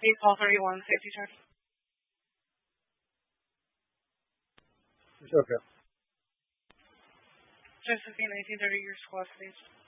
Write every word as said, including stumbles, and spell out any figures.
eight call thirty-one, safety check. It's okay. Josephine, nineteen thirty, your squad stage.